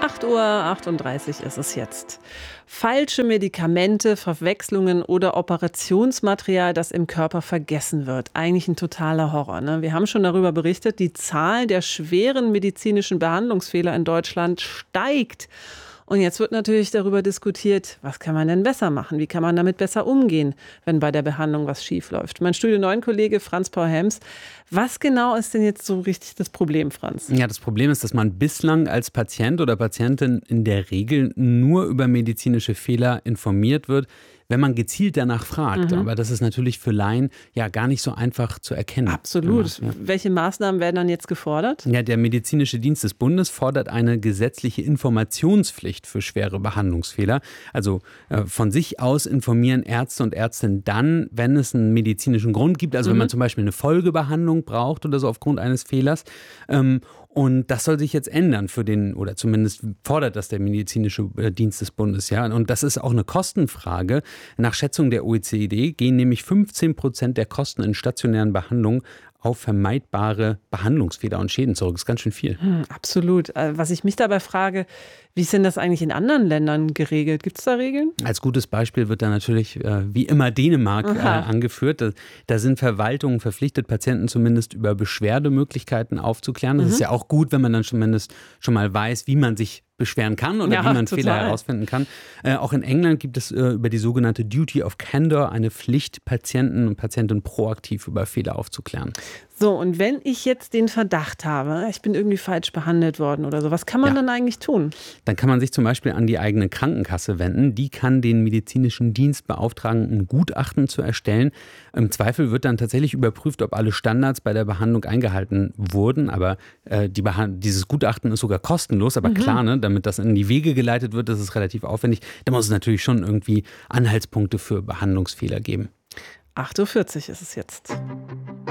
8:38 Uhr ist es jetzt. Falsche Medikamente, Verwechslungen oder Operationsmaterial, das im Körper vergessen wird. Eigentlich ein totaler Horror, ne? Wir haben schon darüber berichtet, die Zahl der schweren medizinischen Behandlungsfehler in Deutschland steigt. Und jetzt wird natürlich darüber diskutiert, was kann man denn besser machen? Wie kann man damit besser umgehen, wenn bei der Behandlung was schief läuft? Mein Studio 9-Kollege Franz Paul-Hems, was genau ist denn jetzt so richtig das Problem, Franz? Ja, das Problem ist, dass man bislang als Patient oder Patientin in der Regel nur über medizinische Fehler informiert wird, wenn man gezielt danach fragt. Aber das ist natürlich für Laien ja gar nicht so einfach zu erkennen. Absolut. Ja. Welche Maßnahmen werden dann jetzt gefordert? Ja, der Medizinische Dienst des Bundes fordert eine gesetzliche Informationspflicht für schwere Behandlungsfehler. Also von sich aus informieren Ärzte und Ärztinnen dann, wenn es einen medizinischen Grund gibt. Also wenn man zum Beispiel eine Folgebehandlung braucht oder so aufgrund eines Fehlers. Und das soll sich jetzt ändern oder zumindest fordert das der Medizinische Dienst des Bundes. Ja. Und das ist auch eine Kostenfrage. Nach Schätzung der OECD gehen nämlich 15% der Kosten in stationären Behandlungen auf vermeidbare Behandlungsfehler und Schäden zurück. Das ist ganz schön viel. Absolut. Was ich mich dabei frage, wie ist denn das eigentlich in anderen Ländern geregelt? Gibt es da Regeln? Als gutes Beispiel wird da natürlich wie immer Dänemark angeführt. Da sind Verwaltungen verpflichtet, Patienten zumindest über Beschwerdemöglichkeiten aufzuklären. Das ist ja auch gut, wenn man dann zumindest schon mal weiß, wie man sich beschweren kann oder wie man Fehler herausfinden kann. Auch in England gibt es über die sogenannte Duty of Candor eine Pflicht, Patienten und Patientinnen proaktiv über Fehler aufzuklären. So, und wenn ich jetzt den Verdacht habe, ich bin irgendwie falsch behandelt worden oder so, was kann man dann eigentlich tun? Dann kann man sich zum Beispiel an die eigene Krankenkasse wenden. Die kann den medizinischen Dienst beauftragen, ein Gutachten zu erstellen. Im Zweifel wird dann tatsächlich überprüft, ob alle Standards bei der Behandlung eingehalten wurden. Aber dieses Gutachten ist sogar kostenlos. Aber klar, ne, damit das in die Wege geleitet wird, das ist relativ aufwendig. Da muss es natürlich schon irgendwie Anhaltspunkte für Behandlungsfehler geben. 8:40 Uhr ist es jetzt.